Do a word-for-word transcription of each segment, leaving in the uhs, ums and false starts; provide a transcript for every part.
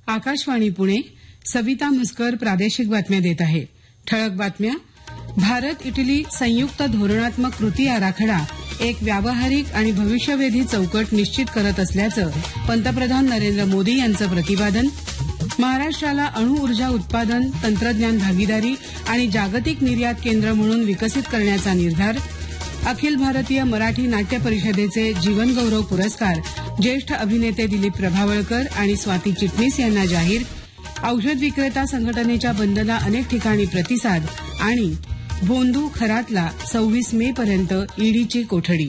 आकाशवाणी पुणे. सविता म्हसकर प्रादेशिक बातम्या देत आहे. ठळक बातम्या. भारत इटली संयुक्त धोरणात्मक कृती आराखडा एक व्यावहारिक आणि भविष्यवेधी चौकट निश्चित करत असल्याचं पंतप्रधान नरेंद्र मोदी यांचं प्रतिपादन. महाराष्ट्राला अणुऊर्जा उत्पादन, तंत्रज्ञान भागीदारी आणि जागतिक निर्यात केंद्र म्हणून विकसित करण्याचा निर्धार. अखिल भारतीय मराठी नाट्य परिषदेचे जीवनगौरव पुरस्कार ज्येष्ठ अभिनेते दिलीप प्रभावळकर आणि स्वाती चिटणीस यांना जाहीर. औषध विक्रेता संघटनेच्या बंदला अनेक ठिकाणी प्रतिसाद. आणि भोंदू खरातला सव्वीस मे पर्यंत ईडीची कोठडी.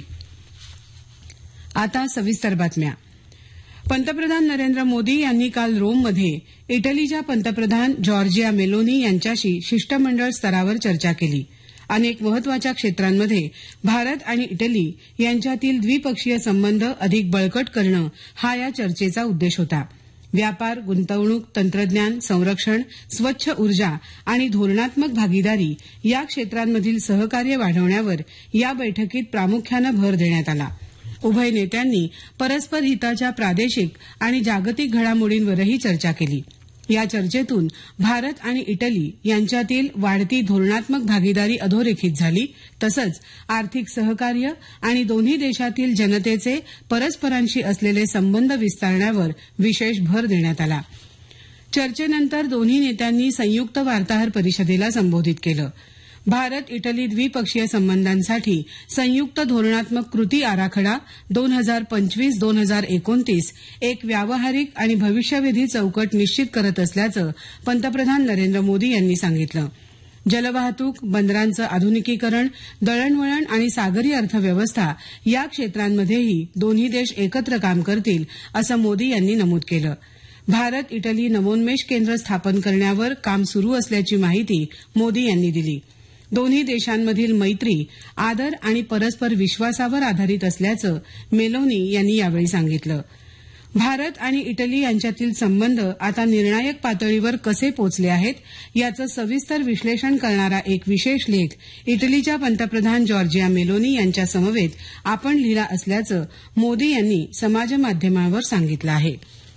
आता सविस्तर बातम्या. पंतप्रधान नरेंद्र मोदी यांनी काल रोममध्ये इटलीच्या पंतप्रधान जॉर्जिया मेलोनी यांच्याशी शिष्टमंडळ स्तरावर चर्चा केली. अनेक महत्वाच्या क्षेत्रांमध्ये भारत आणि इटली यांच्यातील द्विपक्षीय संबंध अधिक बळकट करणं हा या चर्चेचा उद्देश होता. व्यापार, गुंतवणूक, तंत्रज्ञान, संरक्षण, स्वच्छ ऊर्जा आणि धोरणात्मक भागीदारी या क्षेत्रांमधील सहकार्य वाढवण्यावर या बैठकीत प्रामुख्यानं भर देण्यात आला. उभय नेत्यांनी परस्पर हिताच्या प्रादेशिक आणि जागतिक घडामोडींवरही चर्चा केली. या चर्चेतून भारत आणि इटली यांच्यातील वाढती धोरणात्मक भागीदारी अधोरेखित झाली. तसंच आर्थिक सहकार्य आणि दोन्ही देशातील जनतेचे परस्परांशी असलेले संबंध विस्तारण्यावर विशेष भर देण्यात आला. चर्चेनंतर दोन्ही नेत्यांनी संयुक्त वार्ताहर परिषदेला संबोधित केलं. भारत इटली द्विपक्षीय संबंधांसाठी संयुक्त धोरणात्मक कृती आराखडा दोन हजार पंचवीस दोन हजार एकोणतीस एक व्यावहारिक आणि भविष्यवेधी चौकट निश्चित करत असल्याचं पंतप्रधान नरेंद्र मोदी यांनी सांगितलं. जलवाहतूक, बंदरांचं आधुनिकीकरण, दळणवळण आणि सागरी अर्थव्यवस्था या क्षेत्रांमध्येही दोन्ही देश एकत्र काम करतील असं मोदी यांनी नमूद केलं. भारत इटली नवोन्मेष केंद्र स्थापन करण्यावर काम सुरू असल्याची माहिती मोदी यांनी दिली. दोन्ही देशांमधील मैत्री, आदर आणि परस्पर विश्वासावर आधारित असल्याचं मेलोनी यांनी यावेळी सांगितलं. भारत आणि इटली यांच्यातील संबंध आता निर्णायक पातळीवर कसे पोचले आहेत याचं सविस्तर विश्लेषण करणारा एक विशेष लेख इटलीच्या पंतप्रधान जॉर्जिया मेलोनी यांच्या समवेत आपण लिहिला असल्याचं मोदी यांनी समाजमाध्यमावर सांगितलं आहे.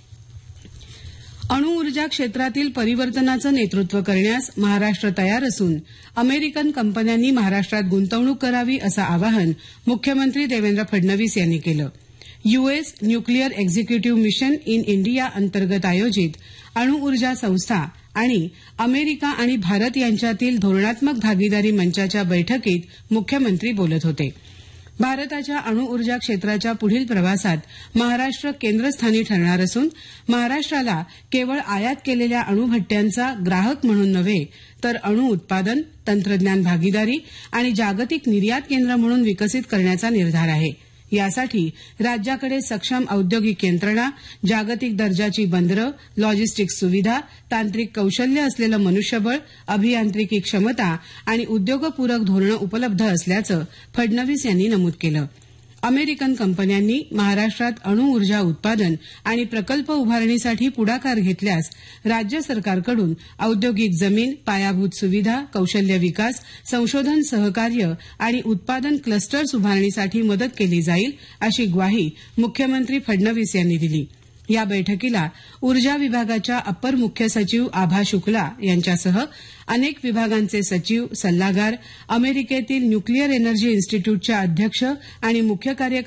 अणुऊर्जा क्षेत्रातील परिवर्तनाचं नेतृत्व करण्यास महाराष्ट्र तयार असून अमेरिकन कंपन्यांनी महाराष्ट्रात गुंतवणूक करावी असं आवाहन मुख्यमंत्री देवेंद्र फडणवीस यांनी केलं. US nuclear executive mission in India अंतर्गत आयोजित अणुऊर्जा संस्था आणि अमेरिका आणि भारत यांच्यातील धोरणात्मक भागीदारी मंचाच्या बैठकीत मुख्यमंत्री बोलत होते. भारताच्या अणुऊर्जा क्षेत्राच्या पुढील प्रवासात महाराष्ट्र केंद्रस्थानी ठरणार असून महाराष्ट्राला केवळ आयात केलेल्या अणुभट्ट्यांचा ग्राहक म्हणून नव्हे तर अणु उत्पादन, तंत्रज्ञान भागीदारी आणि जागतिक निर्यात केंद्र म्हणून विकसित करण्याचा निर्धार आहे. यासाठी राज्याकडे सक्षम औद्योगिक यंत्रणा, जागतिक दर्जाची बंदरं, लॉजिस्टिक्स सुविधा, तांत्रिक कौशल्य असलेलं मनुष्यबळ, अभियांत्रिकी क्षमता आणि उद्योगपूरक धोरणं उपलब्ध असल्याचं फडणवीस यांनी नमूद केलं. अमेरिकन कंपन्यांनी महाराष्ट्रात अणुऊर्जा उत्पादन आणि प्रकल्प उभारणीसाठी पुढाकार घेतल्यास राज्य सरकारकडून औद्योगिक जमीन, पायाभूत सुविधा, कौशल्य विकास, संशोधन सहकार्य आणि उत्पादन क्लस्टर्स उभारणीसाठी मदत केली जाईल अशी ग्वाही मुख्यमंत्री फडणवीस यांनी दिली. या बैठकीला ऊर्जा विभागाच्या अप्पर मुख्य सचिव आभा शुक्ला यांच्यासह अनेक विभागांचे सचिव, सल्लागार, अमेरिकेतील न्यूक्लिअर एनर्जी इन्स्टिट्यूटच्या अध्यक्ष आणि मुख्य कार्यकारी